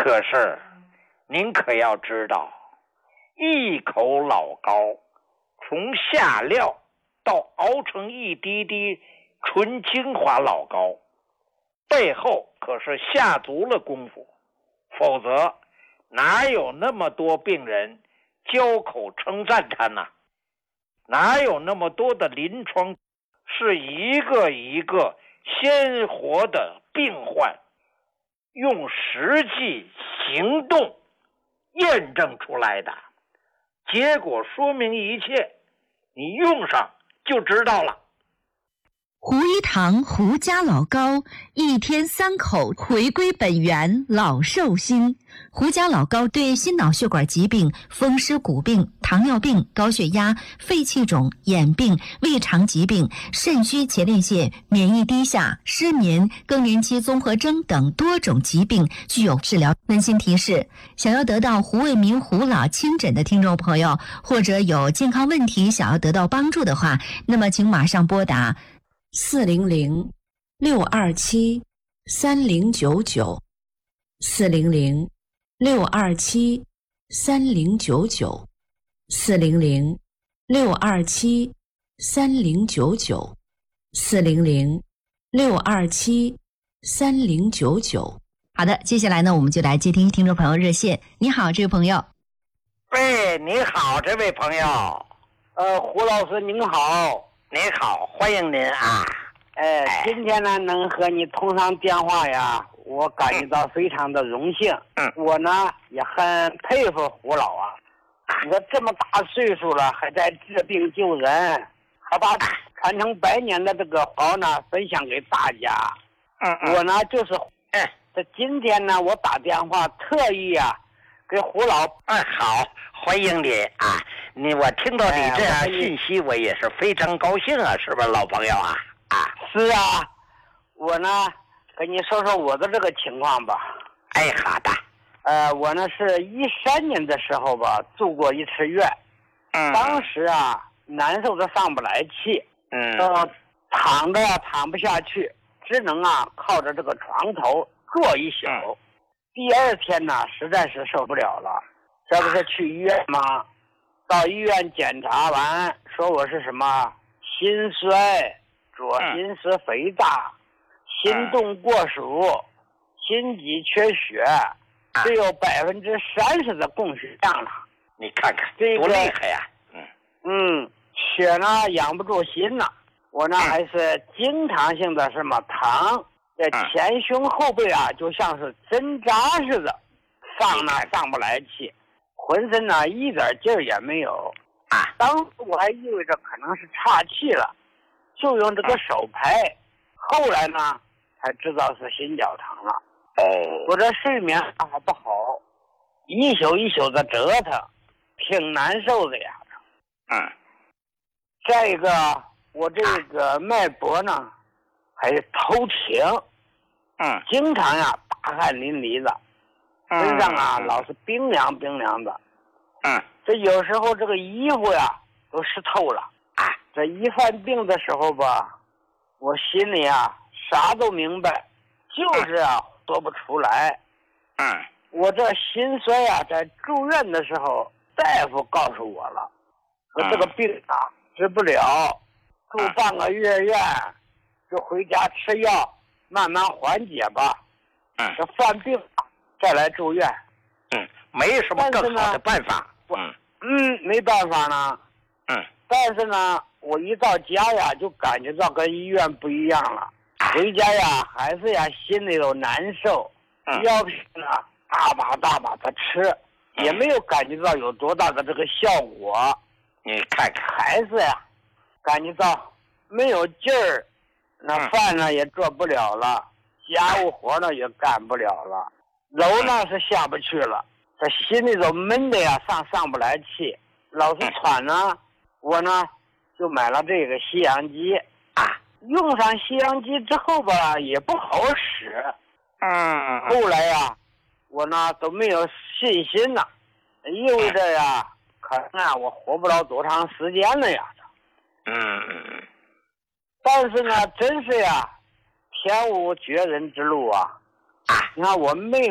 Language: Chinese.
可是您可要知道，一口老膏从下料到熬成一滴滴纯精华老膏，背后可是下足了功夫，否则哪有那么多病人交口称赞他呢？哪有那么多的临床是一个一个鲜活的病患用实际行动验证出来的？结果说明一切，你用上就知道了。 胡一堂胡家老膏，一天3口，回归本源，老寿星。胡家老膏对心脑血管疾病、风湿骨病、糖尿病、高血压、肺气肿、眼病、胃肠疾病、肾虚前列腺、免疫低下、失眠、更年期综合征等多种疾病具有治疗。温馨提示：想要得到胡卫民胡老亲诊的听众朋友，或者有健康问题想要得到帮助的话，那么请马上拨打400-627-3099，400-627-3099，400-627-3099。好的，接下来呢，我们就来接听众朋友热线。你好，这位朋友。 喂，你好，这位朋友。 胡老师您好。 你好，欢迎您啊。 今天呢能和你通上电话呀，我感觉到非常的荣幸。我呢也很佩服胡老啊，你说这么大岁数了还在治病救人，还把传承100年的这个好呢分享给大家。我呢就是这今天呢我打电话特意啊给胡老。 好，欢迎你啊。我听到你这样信息，我也是非常高兴啊，是不是老朋友啊？ 是啊，我呢跟你说说我的这个情况吧。 好的。 我呢是13年的时候吧住过一次院。当时啊难受的上不来气。躺着躺不下去，只能啊靠着这个床头坐一宿。第2天呢实在是受不了了，这不是去医院吗？到医院检查完说我是什么心衰、左心室肥大、心动过熟、心肌缺血，只有30%的供血量了。 你看看这个多厉害呀！ 血呢养不住心了。我呢还是经常性的什么疼，这前胸后背啊就像是针扎似的，上不来气，浑身呢一点劲儿也没有。当时我还以为这可能是岔气了，就用这个手拍，后来呢才知道是心绞疼了。我这睡眠还不好，一宿一宿的折腾，挺难受的呀。再一个我这个脉搏呢还头挺，经常呀大汗淋漓的，身上啊老是冰凉冰凉的。这有时候这个衣服呀都湿透了。这一犯病的时候吧，我心里啊啥都明白，就是啊说不出来。我这心衰啊在住院的时候，大夫告诉我了，说这个病啊治不了，住半个月院就回家吃药慢慢缓解吧。这犯病再来住院。 没什么更好的办法。 没办法呢。但是呢我一到家呀就感觉到跟医院不一样了，回家呀还是呀心里头难受。药品呢大把的吃，也没有感觉到有多大的这个效果。 你看看， 还是呀感觉到没有劲儿，那饭呢也做不了了，家务活呢也干不了了，楼呢是下不去了，这心里头闷的呀上不来气，老是喘呢。我呢就买了这个吸氧机。用上吸氧机之后吧也不好使。后来呀我呢都没有信心了，意味着呀可能啊我活不了多长时间了呀。但是呢真是呀天无绝人之路啊。你看我妹